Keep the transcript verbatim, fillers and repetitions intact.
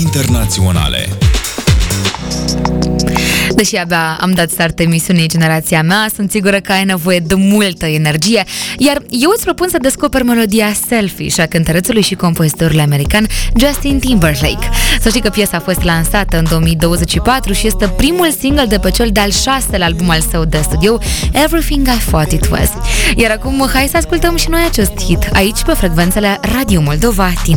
internaționale. Deși abia am dat start emisiunii Generația Mea, sunt sigură că ai nevoie de multă energie, iar eu îți propun să descoperi melodia Selfish a cântărețului și compozitorului american Justin Timberlake. Să știi că piesa a fost lansată în două mii douăzeci și patru și este primul single de pe cel de-al șaselea album al său de studio, Everything I Thought It Was. Iar acum hai să ascultăm și noi acest hit, aici pe frecvențele Radio Moldova Tine.